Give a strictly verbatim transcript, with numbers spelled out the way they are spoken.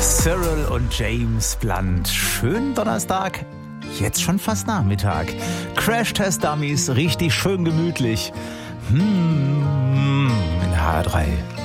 Cyril und James Blunt. Schönen Donnerstag, jetzt schon fast Nachmittag. Crash-Test-Dummies, richtig schön gemütlich. Hm, in H drei.